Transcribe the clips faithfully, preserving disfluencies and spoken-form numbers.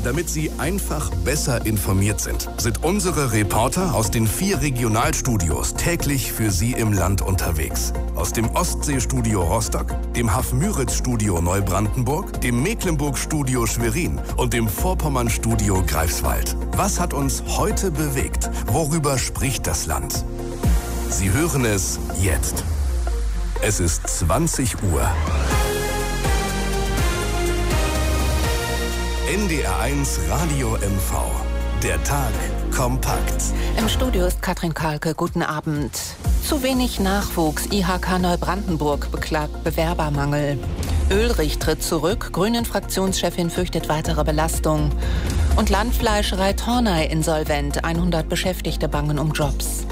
Damit Sie einfach besser informiert sind, sind unsere Reporter aus den vier Regionalstudios täglich für Sie im Land unterwegs. Aus dem Ostseestudio Rostock, dem Hafmüritz-Studio Neubrandenburg, dem Mecklenburg-Studio Schwerin und dem Vorpommern-Studio Greifswald. Was hat uns heute bewegt? Worüber spricht das Land? Sie hören es jetzt. Es ist zwanzig Uhr. N D R eins Radio M V. Der Tag kompakt. Im Studio ist Katrin Kahlke. Guten Abend. Zu wenig Nachwuchs. I H K Neubrandenburg beklagt Bewerbermangel. Oelrich tritt zurück. Grünen-Fraktionschefin fürchtet weitere Belastung. Und Landfleischerei Tornay insolvent. hundert Beschäftigte bangen um Jobs.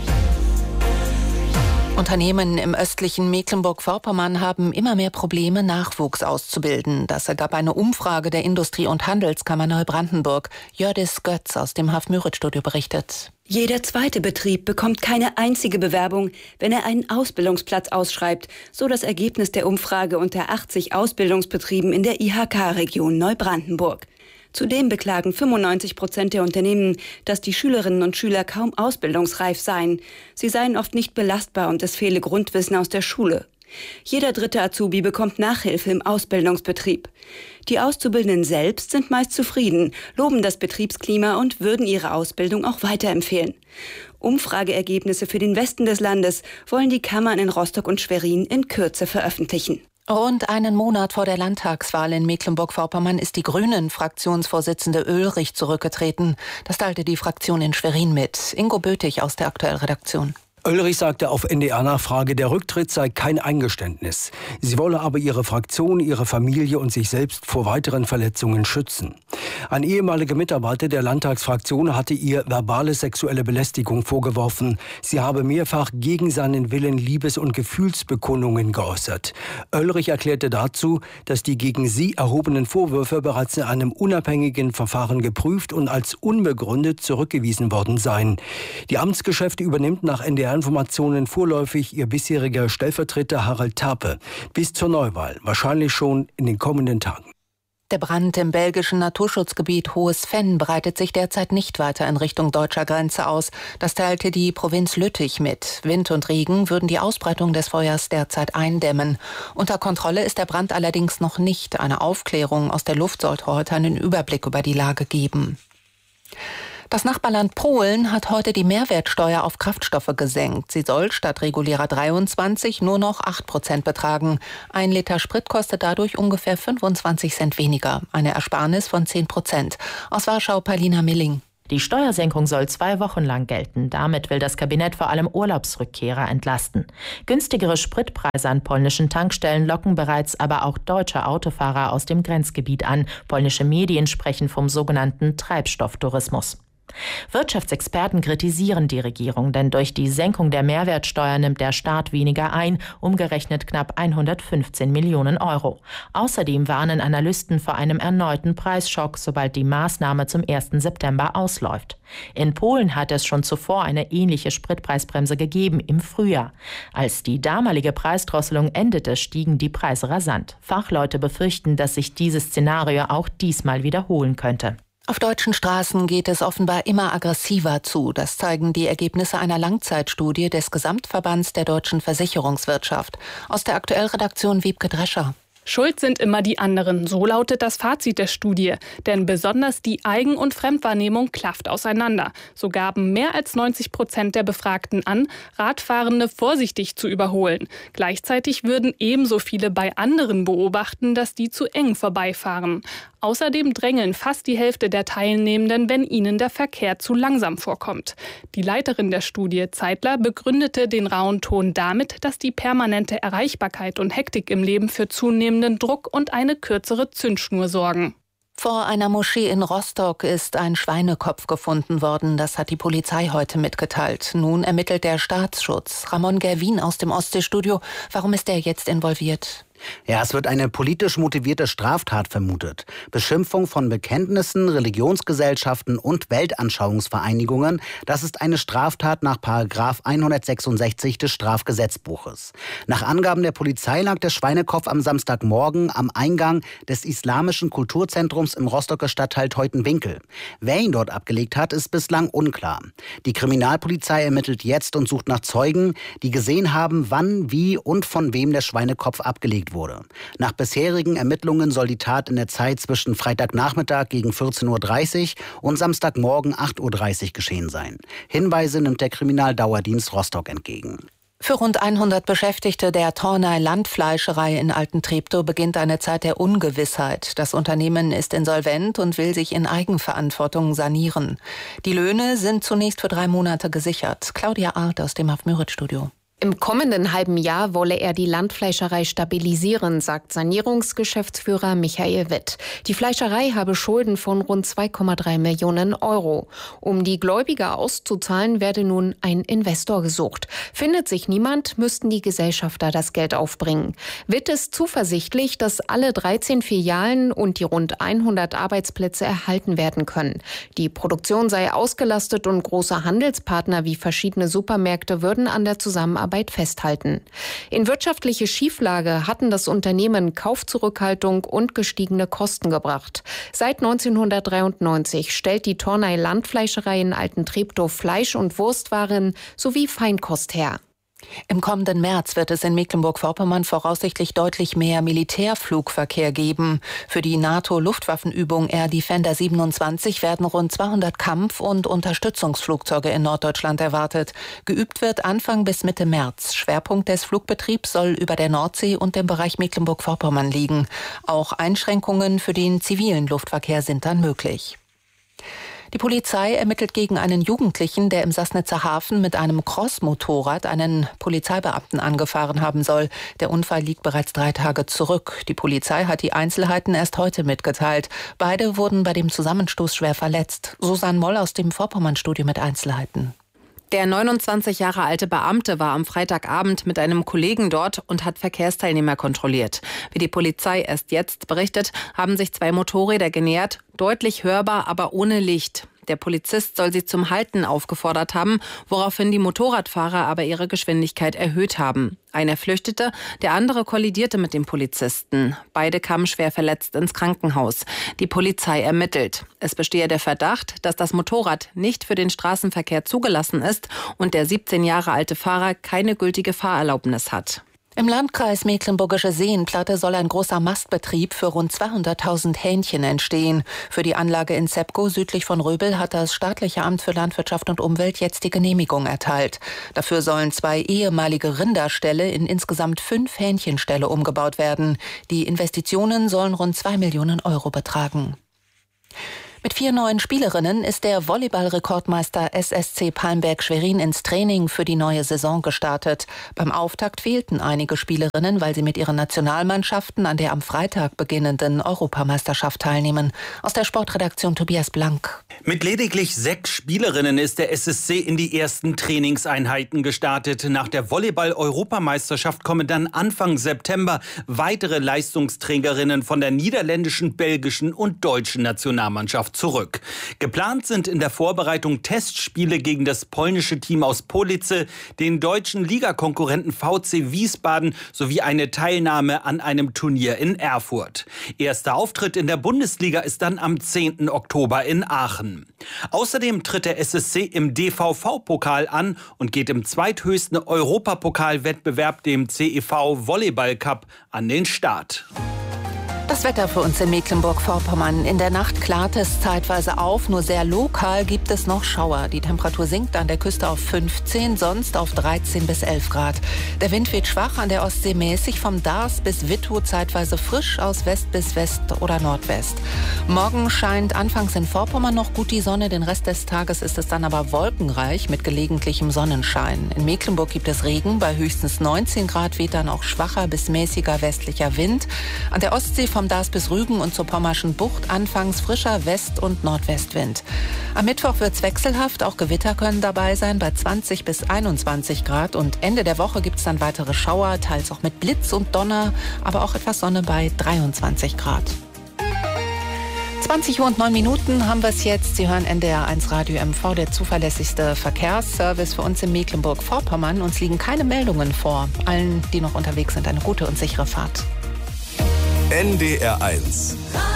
Unternehmen im östlichen Mecklenburg-Vorpommern haben immer mehr Probleme, Nachwuchs auszubilden. Das ergab eine Umfrage der Industrie- und Handelskammer Neubrandenburg. Jördis Götz aus dem Hafmüritz-Studio berichtet. Jeder zweite Betrieb bekommt keine einzige Bewerbung, wenn er einen Ausbildungsplatz ausschreibt, so das Ergebnis der Umfrage unter achtzig Ausbildungsbetrieben in der I H K-Region Neubrandenburg. Zudem beklagen fünfundneunzig Prozent der Unternehmen, dass die Schülerinnen und Schüler kaum ausbildungsreif seien. Sie seien oft nicht belastbar und es fehle Grundwissen aus der Schule. Jeder dritte Azubi bekommt Nachhilfe im Ausbildungsbetrieb. Die Auszubildenden selbst sind meist zufrieden, loben das Betriebsklima und würden ihre Ausbildung auch weiterempfehlen. Umfrageergebnisse für den Westen des Landes wollen die Kammern in Rostock und Schwerin in Kürze veröffentlichen. Rund einen Monat vor der Landtagswahl in Mecklenburg-Vorpommern ist die Grünen-Fraktionsvorsitzende Oelrich zurückgetreten. Das teilte die Fraktion in Schwerin mit. Ingo Bötig aus der Aktuellredaktion. Oelrich sagte auf N D R-Nachfrage, der Rücktritt sei kein Eingeständnis. Sie wolle aber ihre Fraktion, ihre Familie und sich selbst vor weiteren Verletzungen schützen. Ein ehemaliger Mitarbeiter der Landtagsfraktion hatte ihr verbale sexuelle Belästigung vorgeworfen. Sie habe mehrfach gegen seinen Willen Liebes- und Gefühlsbekundungen geäußert. Oelrich erklärte dazu, dass die gegen sie erhobenen Vorwürfe bereits in einem unabhängigen Verfahren geprüft und als unbegründet zurückgewiesen worden seien. Die Amtsgeschäfte übernimmt nach N D R Informationen vorläufig ihr bisheriger Stellvertreter Harald Tape. Bis zur Neuwahl, wahrscheinlich schon in den kommenden Tagen. Der Brand im belgischen Naturschutzgebiet Hohes Venn breitet sich derzeit nicht weiter in Richtung deutscher Grenze aus. Das teilte die Provinz Lüttich mit. Wind und Regen würden die Ausbreitung des Feuers derzeit eindämmen. Unter Kontrolle ist der Brand allerdings noch nicht. Eine Aufklärung aus der Luft sollte heute einen Überblick über die Lage geben. Das Nachbarland Polen hat heute die Mehrwertsteuer auf Kraftstoffe gesenkt. Sie soll statt regulärer dreiundzwanzig nur noch acht Prozent betragen. Ein Liter Sprit kostet dadurch ungefähr fünfundzwanzig Cent weniger. Eine Ersparnis von zehn Prozent. Aus Warschau, Paulina Milling. Die Steuersenkung soll zwei Wochen lang gelten. Damit will das Kabinett vor allem Urlaubsrückkehrer entlasten. Günstigere Spritpreise an polnischen Tankstellen locken bereits aber auch deutsche Autofahrer aus dem Grenzgebiet an. Polnische Medien sprechen vom sogenannten Treibstofftourismus. Wirtschaftsexperten kritisieren die Regierung, denn durch die Senkung der Mehrwertsteuer nimmt der Staat weniger ein, umgerechnet knapp hundertfünfzehn Millionen Euro. Außerdem warnen Analysten vor einem erneuten Preisschock, sobald die Maßnahme zum ersten September ausläuft. In Polen hat es schon zuvor eine ähnliche Spritpreisbremse gegeben, im Frühjahr. Als die damalige Preisdrosselung endete, stiegen die Preise rasant. Fachleute befürchten, dass sich dieses Szenario auch diesmal wiederholen könnte. Auf deutschen Straßen geht es offenbar immer aggressiver zu. Das zeigen die Ergebnisse einer Langzeitstudie des Gesamtverbands der deutschen Versicherungswirtschaft. Aus der Aktuellredaktion Wiebke Drescher. Schuld sind immer die anderen, so lautet das Fazit der Studie. Denn besonders die Eigen- und Fremdwahrnehmung klafft auseinander. So gaben mehr als neunzig Prozent der Befragten an, Radfahrende vorsichtig zu überholen. Gleichzeitig würden ebenso viele bei anderen beobachten, dass die zu eng vorbeifahren. Außerdem drängeln fast die Hälfte der Teilnehmenden, wenn ihnen der Verkehr zu langsam vorkommt. Die Leiterin der Studie, Zeitler, begründete den rauen Ton damit, dass die permanente Erreichbarkeit und Hektik im Leben für zunehmenden Druck und eine kürzere Zündschnur sorgen. Vor einer Moschee in Rostock ist ein Schweinekopf gefunden worden. Das hat die Polizei heute mitgeteilt. Nun ermittelt der Staatsschutz. Ramon Gerwin aus dem Ostseestudio. Warum ist er jetzt involviert? Ja, es wird eine politisch motivierte Straftat vermutet. Beschimpfung von Bekenntnissen, Religionsgesellschaften und Weltanschauungsvereinigungen, das ist eine Straftat nach Paragraph hundertsechsundsechzig des Strafgesetzbuches. Nach Angaben der Polizei lag der Schweinekopf am Samstagmorgen am Eingang des Islamischen Kulturzentrums im Rostocker Stadtteil Teutenwinkel. Wer ihn dort abgelegt hat, ist bislang unklar. Die Kriminalpolizei ermittelt jetzt und sucht nach Zeugen, die gesehen haben, wann, wie und von wem der Schweinekopf abgelegt wurde. Nach bisherigen Ermittlungen soll die Tat in der Zeit zwischen Freitagnachmittag gegen vierzehn Uhr dreißig und Samstagmorgen acht Uhr dreißig geschehen sein. Hinweise nimmt der Kriminaldauerdienst Rostock entgegen. Für rund hundert Beschäftigte der Tornay Landfleischerei in Altentreptow beginnt eine Zeit der Ungewissheit. Das Unternehmen ist insolvent und will sich in Eigenverantwortung sanieren. Die Löhne sind zunächst für drei Monate gesichert. Claudia Arndt aus dem Haf-Müritz-Studio. Im kommenden halben Jahr wolle er die Landfleischerei stabilisieren, sagt Sanierungsgeschäftsführer Michael Witt. Die Fleischerei habe Schulden von rund zwei Komma drei Millionen Euro. Um die Gläubiger auszuzahlen, werde nun ein Investor gesucht. Findet sich niemand, müssten die Gesellschafter das Geld aufbringen. Witt ist zuversichtlich, dass alle dreizehn Filialen und die rund hundert Arbeitsplätze erhalten werden können. Die Produktion sei ausgelastet und große Handelspartner wie verschiedene Supermärkte würden an der Zusammenarbeit festhalten. In wirtschaftliche Schieflage hatten das Unternehmen Kaufzurückhaltung und gestiegene Kosten gebracht. Seit neunzehnhundertdreiundneunzig stellt die Tornay Landfleischerei in Altentreptow Fleisch- und Wurstwaren sowie Feinkost her. Im kommenden März wird es in Mecklenburg-Vorpommern voraussichtlich deutlich mehr Militärflugverkehr geben. Für die NATO-Luftwaffenübung Air Defender siebenundzwanzig werden rund zweihundert Kampf- und Unterstützungsflugzeuge in Norddeutschland erwartet. Geübt wird Anfang bis Mitte März. Schwerpunkt des Flugbetriebs soll über der Nordsee und dem Bereich Mecklenburg-Vorpommern liegen. Auch Einschränkungen für den zivilen Luftverkehr sind dann möglich. Die Polizei ermittelt gegen einen Jugendlichen, der im Sassnitzer Hafen mit einem Cross-Motorrad einen Polizeibeamten angefahren haben soll. Der Unfall liegt bereits drei Tage zurück. Die Polizei hat die Einzelheiten erst heute mitgeteilt. Beide wurden bei dem Zusammenstoß schwer verletzt. Susanne Moll aus dem Vorpommern-Studio mit Einzelheiten. Der neunundzwanzig Jahre alte Beamte war am Freitagabend mit einem Kollegen dort und hat Verkehrsteilnehmer kontrolliert. Wie die Polizei erst jetzt berichtet, haben sich zwei Motorräder genähert, deutlich hörbar, aber ohne Licht. Der Polizist soll sie zum Halten aufgefordert haben, woraufhin die Motorradfahrer aber ihre Geschwindigkeit erhöht haben. Einer flüchtete, der andere kollidierte mit dem Polizisten. Beide kamen schwer verletzt ins Krankenhaus. Die Polizei ermittelt. Es bestehe der Verdacht, dass das Motorrad nicht für den Straßenverkehr zugelassen ist und der siebzehn Jahre alte Fahrer keine gültige Fahrerlaubnis hat. Im Landkreis Mecklenburgische Seenplatte soll ein großer Mastbetrieb für rund zweihunderttausend Hähnchen entstehen. Für die Anlage in Zepkow südlich von Röbel hat das staatliche Amt für Landwirtschaft und Umwelt jetzt die Genehmigung erteilt. Dafür sollen zwei ehemalige Rinderställe in insgesamt fünf Hähnchenställe umgebaut werden. Die Investitionen sollen rund zwei Millionen Euro betragen. Mit vier neuen Spielerinnen ist der Volleyball-Rekordmeister S S C Palmberg-Schwerin ins Training für die neue Saison gestartet. Beim Auftakt fehlten einige Spielerinnen, weil sie mit ihren Nationalmannschaften an der am Freitag beginnenden Europameisterschaft teilnehmen. Aus der Sportredaktion Tobias Blank. Mit lediglich sechs Spielerinnen ist der S S C in die ersten Trainingseinheiten gestartet. Nach der Volleyball-Europameisterschaft kommen dann Anfang September weitere Leistungsträgerinnen von der niederländischen, belgischen und deutschen Nationalmannschaft zurück. Geplant sind in der Vorbereitung Testspiele gegen das polnische Team aus Police, den deutschen Ligakonkurrenten V C Wiesbaden sowie eine Teilnahme an einem Turnier in Erfurt. Erster Auftritt in der Bundesliga ist dann am zehnten Oktober in Aachen. Außerdem tritt der S S C im D V V-Pokal an und geht im zweithöchsten Europapokalwettbewerb, dem C E V Volleyball Cup, an den Start. Das Wetter für uns in Mecklenburg-Vorpommern. In der Nacht klart es zeitweise auf, nur sehr lokal gibt es noch Schauer. Die Temperatur sinkt an der Küste auf fünfzehn, sonst auf dreizehn bis elf Grad. Der Wind weht schwach, an der Ostsee mäßig, vom Dars bis Wittow zeitweise frisch, aus West bis West oder Nordwest. Morgen scheint anfangs in Vorpommern noch gut die Sonne, den Rest des Tages ist es dann aber wolkenreich mit gelegentlichem Sonnenschein. In Mecklenburg gibt es Regen, bei höchstens neunzehn Grad weht dann auch schwacher bis mäßiger westlicher Wind. An der Ostsee vom vom Darß bis Rügen und zur Pommerschen Bucht anfangs frischer West- und Nordwestwind. Am Mittwoch wird's wechselhaft, auch Gewitter können dabei sein bei zwanzig bis einundzwanzig Grad. Und Ende der Woche gibt's dann weitere Schauer, teils auch mit Blitz und Donner, aber auch etwas Sonne bei dreiundzwanzig Grad. zwanzig Uhr und neun Minuten haben wir es jetzt. Sie hören N D R eins Radio M V, der zuverlässigste Verkehrsservice für uns in Mecklenburg-Vorpommern. Uns liegen keine Meldungen vor. Allen, die noch unterwegs sind, eine gute und sichere Fahrt. N D R eins.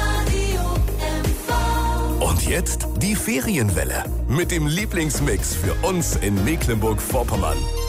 Und jetzt die Ferienwelle mit dem Lieblingsmix für uns in Mecklenburg-Vorpommern.